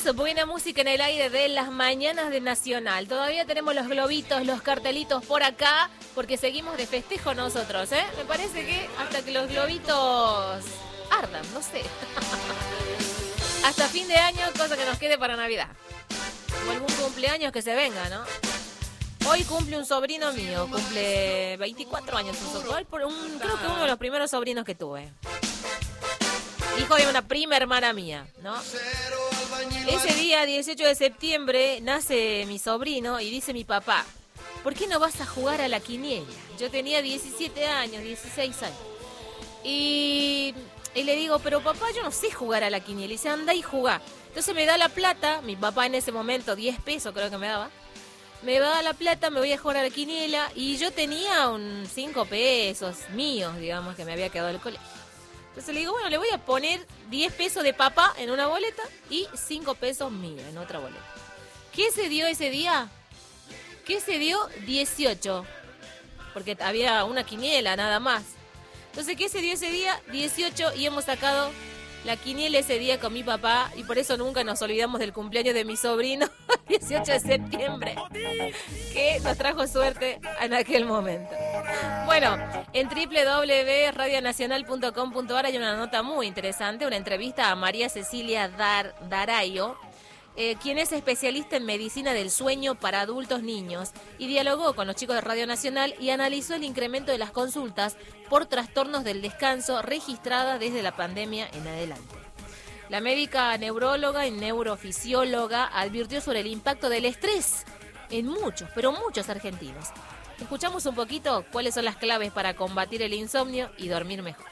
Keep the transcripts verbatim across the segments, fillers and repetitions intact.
buena música en el aire de las mañanas de Nacional. Todavía tenemos los globitos, los cartelitos por acá, porque seguimos de festejo nosotros, ¿eh? Me parece que hasta que los globitos ardan, no sé. Hasta fin de año, cosa que nos quede para Navidad. O algún cumpleaños que se venga, ¿no? Hoy cumple un sobrino mío, cumple veinticuatro años, un sobrino, un, creo que uno de los primeros sobrinos que tuve. Hijo de una prima hermana mía, ¿no? Ese día, dieciocho de septiembre, nace mi sobrino y dice mi papá, ¿por qué no vas a jugar a la quiniela? Yo tenía diecisiete años, dieciséis años. Y, y le digo, pero papá, yo no sé jugar a la quiniela. Y dice, anda y jugá. Entonces me da la plata, mi papá en ese momento, diez pesos creo que me daba. Me da la plata, me voy a jugar a la quiniela. Y yo tenía un cinco pesos míos, digamos, que me había quedado del colegio. Entonces le digo, bueno, le voy a poner diez pesos de papá en una boleta y cinco pesos míos en otra boleta. ¿Qué se dio ese día? ¿Qué se dio? dieciocho. Porque había una quiniela nada más. Entonces, ¿qué se dio ese día? dieciocho y hemos sacado la quiniela ese día con mi papá y por eso nunca nos olvidamos del cumpleaños de mi sobrino, dieciocho de septiembre, que nos trajo suerte en aquel momento. Bueno, en doble u doble u doble u punto radio nacional punto com punto a r hay una nota muy interesante, una entrevista a María Cecilia Dar, Darayo, eh, quien es especialista en medicina del sueño para adultos niños y dialogó con los chicos de Radio Nacional y analizó el incremento de las consultas por trastornos del descanso registradas desde la pandemia en adelante. La médica neuróloga y neurofisióloga advirtió sobre el impacto del estrés en muchos, pero muchos argentinos. Escuchamos un poquito cuáles son las claves para combatir el insomnio y dormir mejor.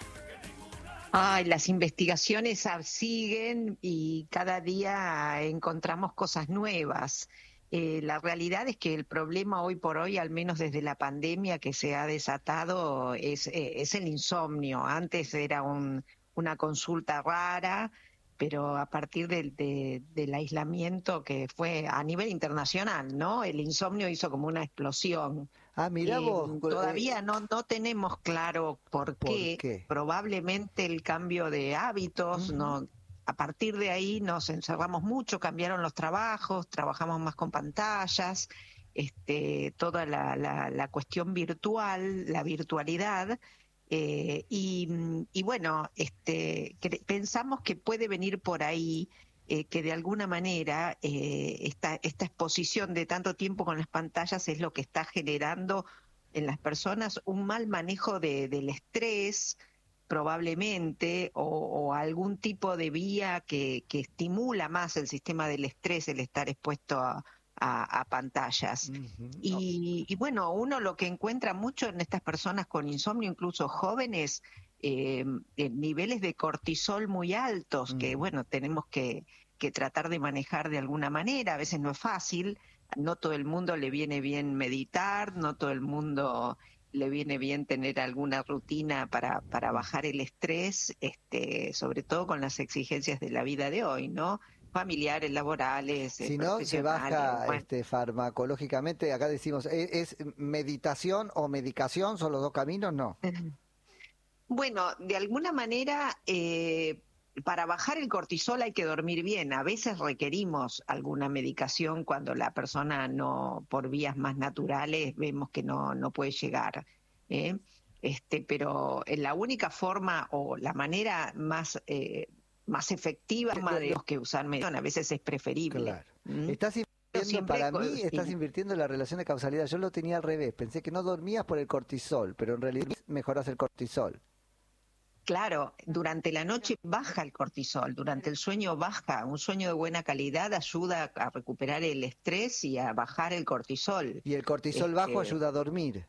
Ay, las investigaciones siguen y cada día encontramos cosas nuevas. Eh, la realidad es que el problema hoy por hoy, al menos desde la pandemia que se ha desatado, es, eh, es el insomnio. Antes era un, una consulta rara, pero a partir del, de, del aislamiento que fue a nivel internacional, ¿no? El insomnio hizo como una explosión. Ah, mirá Eh, vos. todavía eh, no, no tenemos claro por, ¿Por qué. qué? Probablemente el cambio de hábitos, Uh-huh. no, a partir de ahí nos encerramos mucho, cambiaron los trabajos, trabajamos más con pantallas, este, toda la, la, la cuestión virtual, la virtualidad. Eh, y, y bueno, este, cre- pensamos que puede venir por ahí, eh, que de alguna manera eh, esta, esta exposición de tanto tiempo con las pantallas es lo que está generando en las personas un mal manejo de, del estrés, probablemente, o, o algún tipo de vía que, que estimula más el sistema del estrés, el estar expuesto a, a, a pantallas. Uh-huh. Y, y bueno, uno lo que encuentra mucho en estas personas con insomnio, incluso jóvenes, eh, eh, niveles de cortisol muy altos, Uh-huh. que bueno, tenemos que, que tratar de manejar de alguna manera, a veces no es fácil, no todo el mundo le viene bien meditar, no todo el mundo le viene bien tener alguna rutina para, para bajar el estrés, este, sobre todo con las exigencias de la vida de hoy, ¿no? Familiares, laborales, Si eh, no, se profesionales. baja Bueno. este, farmacológicamente. Acá decimos, ¿es, es meditación o medicación? ¿Son los dos caminos? No. Bueno, de alguna manera, eh, para bajar el cortisol hay que dormir bien. A veces requerimos alguna medicación cuando la persona no, por vías más naturales, vemos que no, no puede llegar. ¿eh? Este, pero en la única forma o la manera más, eh, más efectiva de los que usar medicación, a veces es preferible. Claro. ¿Mm? Estás invirtiendo, siempre para co- mí, sí. estás invirtiendo en la relación de causalidad. Yo lo tenía al revés. Pensé que no dormías por el cortisol, pero en realidad mejoras el cortisol. Claro, durante la noche baja el cortisol, durante el sueño baja, un sueño de buena calidad ayuda a recuperar el estrés y a bajar el cortisol. Y el cortisol Este, bajo ayuda a dormir.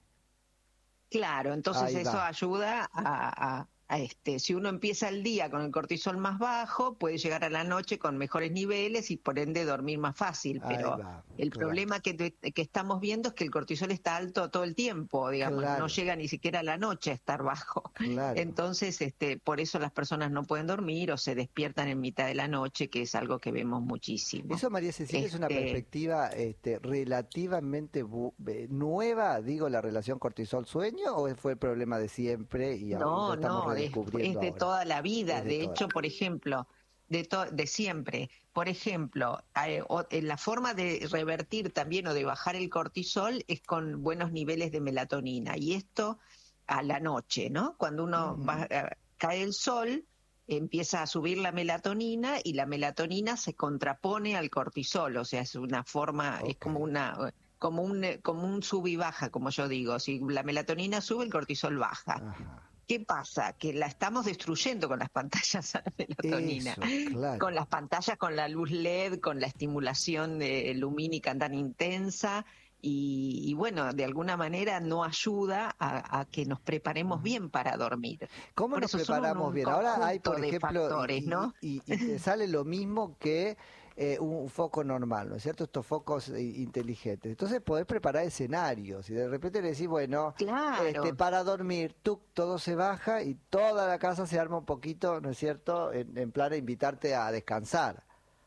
Claro, entonces Ahí eso va. ayuda a, a- a este, si uno empieza el día con el cortisol más bajo, puede llegar a la noche con mejores niveles y por ende dormir más fácil, Ahí pero va, el claro. problema que, te- que estamos viendo es que el cortisol está alto todo el tiempo, digamos, Claro. no llega ni siquiera a la noche a estar bajo. Claro. Entonces, este, por eso las personas no pueden dormir o se despiertan en mitad de la noche, que es algo que vemos muchísimo. Eso, María Cecilia, es una Este, perspectiva este, relativamente bu- eh, nueva, digo, la relación cortisol-sueño, ¿o fue el problema de siempre y ahora No, lo estamos no, es, redescubriendo es de ahora? toda la vida. Es de De toda hecho, la por vida. ejemplo, de, to- de siempre. Por ejemplo, eh, o- eh, la forma de revertir también o de bajar el cortisol es con buenos niveles de melatonina. Y esto a la noche, ¿no? Cuando uno Ujú. va, eh, cae el sol, empieza a subir la melatonina y la melatonina se contrapone al cortisol, o sea, es una forma, es Ok. como una como un eh, como un sub y baja, como yo digo. Si la melatonina sube, el cortisol baja. Ajá. ¿Qué pasa? Que la estamos destruyendo con las pantallas a la melatonina. Eso, claro. Con las pantallas, con la luz L E D, con la estimulación eh, lumínica tan intensa. Y, y bueno, de alguna manera no ayuda a, a que nos preparemos bien para dormir. ¿Cómo Por nos eso son preparamos un bien? Ahora hay, por conjunto de ejemplo, factores, y, ¿no? y- y- y te sale lo mismo que eh, un foco normal, ¿no es cierto? Estos focos eh, inteligentes. Entonces podés preparar escenarios y de repente le decís, bueno, Claro. este, para dormir, tú, todo se baja y toda la casa se arma un poquito, ¿no es cierto? En, en plan de invitarte a descansar.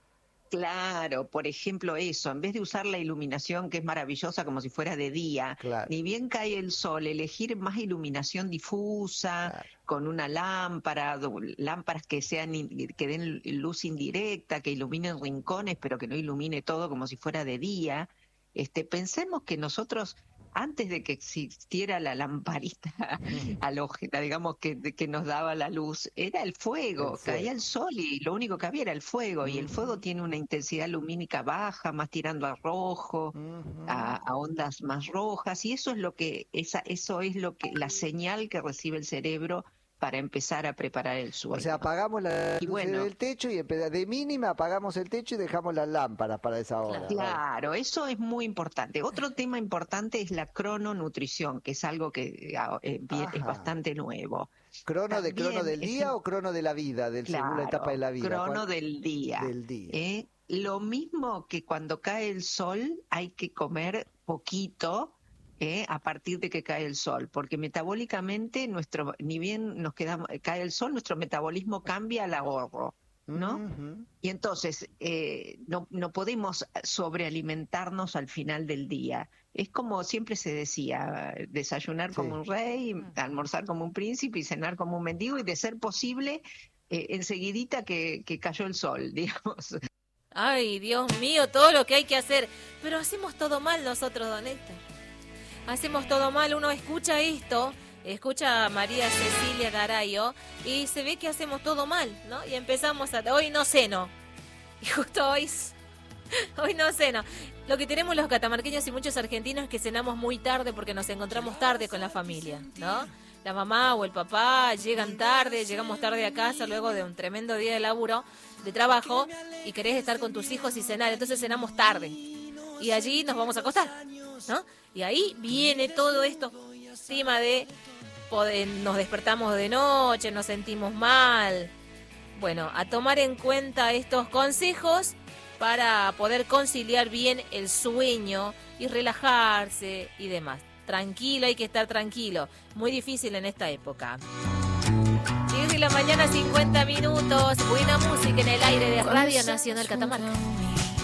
Claro, por ejemplo eso, en vez de usar la iluminación que es maravillosa como si fuera de día, Claro. ni bien cae el sol, elegir más iluminación difusa, Claro. con una lámpara, do- lámparas que sean in- que den luz indirecta, que iluminen rincones, pero que no ilumine todo como si fuera de día. Este, pensemos que nosotros antes de que existiera la lamparita halógena, digamos, que, que nos daba la luz, era el fuego, El fuego. caía el sol y lo único que había era el fuego, y el fuego tiene una intensidad lumínica baja, más tirando a rojo, Ujú. a, a ondas más rojas, y eso es lo que, esa, eso es lo que, la señal que recibe el cerebro para empezar a preparar el sueño. O sea, apagamos las Y luces bueno. del techo y empe- de mínima apagamos el techo y dejamos las lámparas para esa hora. Claro, eso es muy importante. Otro tema importante es la crononutrición, que es algo que ah, eh, bien- es Ajá. bastante nuevo. ¿Crono de crono También del es día im- o crono de la vida, del según la etapa de la vida? Crono ¿Cuál? del día. Del día. ¿eh? Lo mismo que cuando cae el sol hay que comer poquito ¿eh? a partir de que cae el sol, porque metabólicamente nuestro, ni bien nos quedamos, cae el sol, nuestro metabolismo cambia al ahorro, ¿no? Ujú. Y entonces eh, no, no podemos sobrealimentarnos al final del día. Es como siempre se decía, desayunar Sí. como un rey, almorzar como un príncipe y cenar como un mendigo, y de ser posible, eh, enseguidita que, que cayó el sol, digamos. Ay, Dios mío, todo lo que hay que hacer. Pero hacemos todo mal nosotros, don Héctor. Hacemos todo mal. Uno escucha esto, escucha a María Cecilia Garayo y se ve que hacemos todo mal, ¿no? Y empezamos a... Hoy no ceno. Y justo hoy... Hoy no ceno. Lo que tenemos los catamarqueños y muchos argentinos es que cenamos muy tarde porque nos encontramos tarde con la familia, ¿no? La mamá o el papá llegan tarde, llegamos tarde a casa luego de un tremendo día de laburo, de trabajo, y querés estar con tus hijos y cenar, entonces cenamos tarde. Y allí nos vamos a acostar, ¿no? Y ahí viene todo esto, tema de poder- nos despertamos de noche, nos sentimos mal. Bueno, a tomar en cuenta estos consejos para poder conciliar bien el sueño y relajarse y demás. Tranquilo, hay que estar tranquilo. Muy difícil en esta época. diez de la mañana, cincuenta minutos. Buena música en el aire de Radio Nacional Catamarca.